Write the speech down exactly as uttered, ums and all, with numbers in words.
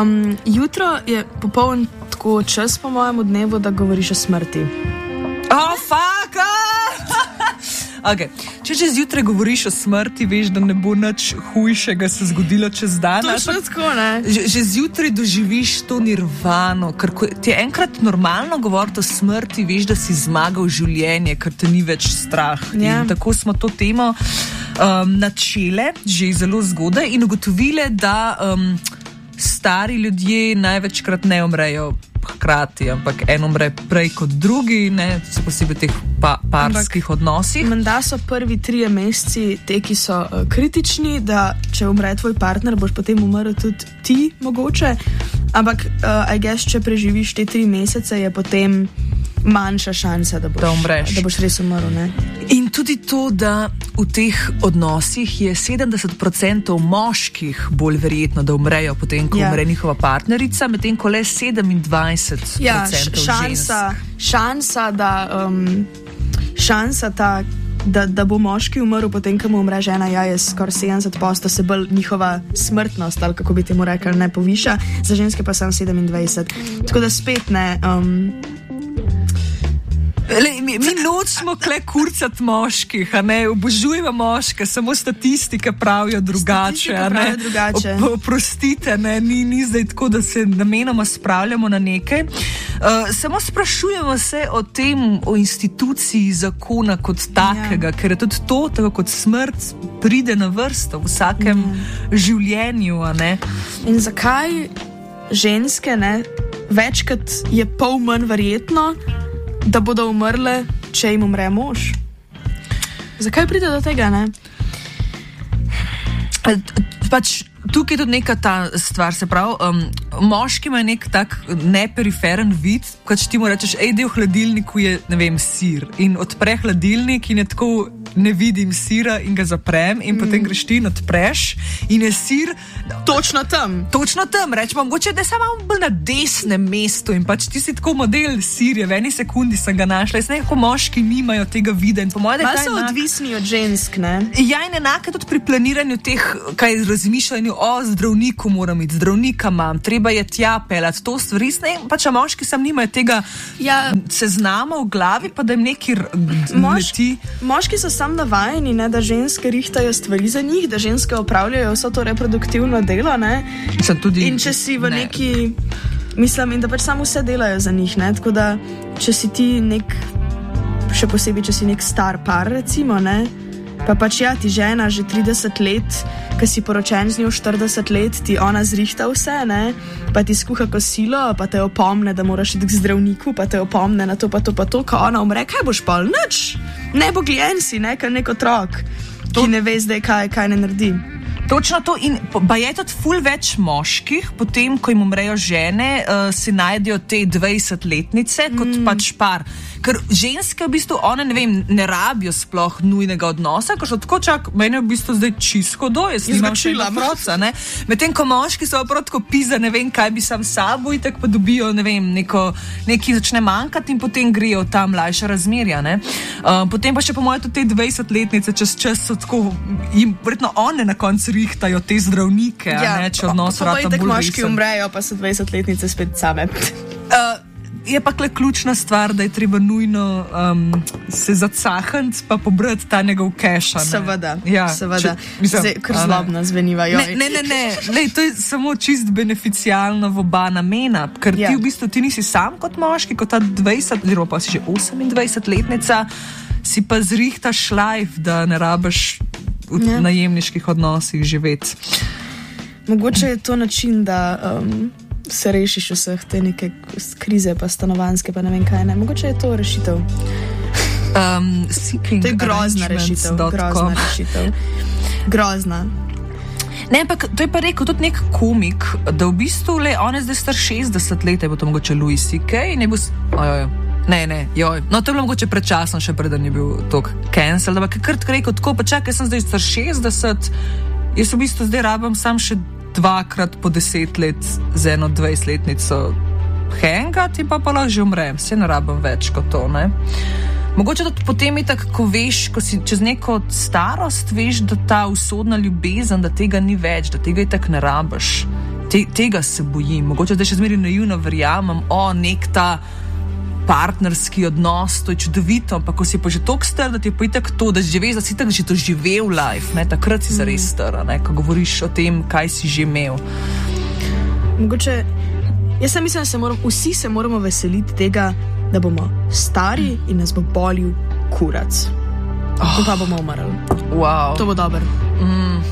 Um, jutro je popoln tako čas po mojem dnevu, da govoriš o smrti. Oh, fuck! Okay. Če že zjutraj govoriš o smrti, veš, da ne bo nič hujšega se zgodilo čez dan. Točno tako, ne? Že, že zjutraj doživiš to nirvano, ker ko ti je enkrat normalno govoriti o smrti, veš, da si zmagal življenje, ker te ni več strah. Ja. In tako smo to temo um, načele že zelo zgodaj in ugotovile, da um, stari ljudje največkrat ne umrejo hkrati, ampak en umre prej kot drugi, ne, se posebej v teh pa, parskih ampak, odnosih. Menda so prvi trije meseci te, ki so uh, kritični, da če umre tvoj partner, boš potem umrl tudi ti mogoče, ampak uh, I guess, če preživiš te tri mesece, je potem manjša šansa, da boš, da umreš. Da boš res umrl, ne? In tudi to, da v teh odnosih je sedemdeset procentov moških bolj verjetno, da umrejo potem, ko ja. umre njihova partnerica, medtem ko le sedemindvajset procentov ja, šansa, šansa, da um, šansa ta, da, da bo moški umrl potem, ko mu umre žena, ja, je skoraj sedemdeset procentov, se bolj njihova smrtnost, ali kako bi temu rekli, ne poviša, za ženske pa samo sedemindvajset. Tako da spet ne... Um, Le, mi, mi nočemo kle kurcati moških, a ne, obožujemo moške, samo statistike pravijo drugače, a ne, drugače. O, oprostite, ne, ni, ni zdaj tako, da se namenoma spravljamo na nekaj. Uh, samo sprašujemo se o tem, o instituciji zakona kot takega, ja. ker je tudi to, tako kot smrt, pride na vrsto v vsakem ja. življenju, a ne. In zakaj ženske, ne, večkrat je pol manj verjetno, da bodo umrle, če jim umre mož? Zakaj pride do tega, ne? Pač tukaj je tudi neka ta stvar, se pravi, um, moški ima nek tak neperiferen vid, kot če ti mu rečeš, ej, del v hladilniku je, ne vem, sir. In odpre hladilnik in je tako, ne vidim sira in ga zaprem in mm. potem greš ti in odpreš in je sir točno tam. Točno tam, rečemo, mogoče da je samo bolj na desnem mestu in pač ti si tako model sirja, v eni sekundi sem ga našla. Jaz nekako moški nimajo tega vida in po mojem, da je so enak... odvisni od žensk, ne? Ja, in enake tudi pri planiranju teh, kaj razmišljanju o zdravniku moram iti, zdravnika imam, treba je tja pelati, to stvari, ne, pač a moški sam nimajo tega ja. seznama v glavi, pa da jim neki Moš, moški so sam navajeni, ne, da ženske rihtajo stvari za njih, da ženske opravljajo vso to reproduktivno delo, ne? Tudi, in če si v ne. neki, mislim, in da pač samo vse delajo za njih, ne? Tako da, če si ti nek, še posebej, če si nek star par, recimo, ne? Pa pač ja, ti žena že trideset let, ki si poročen z njo štirideset let, ti ona zrihta vse, ne? Pa ti skuha kosilo, pa te opomne, da moraš iti k zdravniku, pa te opomne na to, pa to, pa to, ko ona umre, kaj boš pol? Nič! Ne bo gljen si, ne, kot nek otrok, to... ki ne ve zdaj, kaj, kaj ne naredi. Točno to in pa je tudi ful več moških, potem, ko jim umrejo žene, uh, si najdejo te dvajsetletnice kot mm. pač par. Ker ženske v bistvu, one ne vem, ne rabijo sploh nujnega odnosa, ker so tako čak, meni je v bistvu zdaj čisto do, jaz nimam še ena proca, ne. Medtem, ko moški so prav tako pizza, ne vem, kaj bi sam sabo in tako pa dobijo, ne vem, neko, neki začne manjkati in potem grejo v ta mlajša razmerja, ne. Uh, potem pa še po moje tudi te dvajsetletnice čez čas so tako, jim verjetno one na koncu rihtajo te zdravnike, ja, a ne, če odnos rata bolj resen. Pa pa moški umrejo, pa so dvajsetletnice spet same. Uh, je pa kle ključna stvar, da je treba nujno um, se zacahant pa pobrati ta njegov keša. Seveda, ja, seveda. Zdaj, kar zlobno zveniva. Ne, ne, ne, ne. Lej, to je samo čist beneficialno v oba namena, ker ja. ti v bistvu ti nisi sam kot moški, kot ta dvajset, oziroma pa si že osemindvajsetletnica, si pa zrihta šlajf, da ne rabiš v ja. najemniških odnosih živeti. Mogoče je to način, da um, se rešiš vseh te neke krize, pa stanovanske, pa ne vem kaj ne. Mogoče je to rešitev. Um, to je grozna rešitev. Grozna rešitev. Grozna. Ne, ampak to je pa rekel tudi nek komik, da v bistvu le, on je zdaj star šestdeset let, je bo to mogoče Louis C K in je bo... Ojoj. Ne, ne, joj. No, to je bilo mogoče predčasno, še preden je bil tok cancel, da pa kar rekel tako, pa čakaj, jaz sem zdaj star šestdeset, jaz v bistvu zdaj rabam sam še dvakrat po deset let z eno dvajsetletnico hangati in pa pa lahko že umrem, se ne rabam več kot to, ne. Mogoče tudi potem je tako, ko veš, ko si čez neko starost veš, da ta usodna ljubezen, da tega ni več, da tega je tako ne rabiš. Te, tega se bojim. Mogoče zdaj še zmeraj naivno verjamem, o, nek ta partnerski odnos, to je čudovito, ampak ko si pa že toliko star, da ti je pa itak to, da že veš, da si tako že doživel life, ne, takrat si zares star, ne, ko govoriš o tem, kaj si že imel. Mogoče, jaz sem mislim, da se moram, vsi se moramo veseliti tega, da bomo stari in nas bo bolil kurac. Oh. Pa bomo umrli. Wow. To bo dobro. Mm.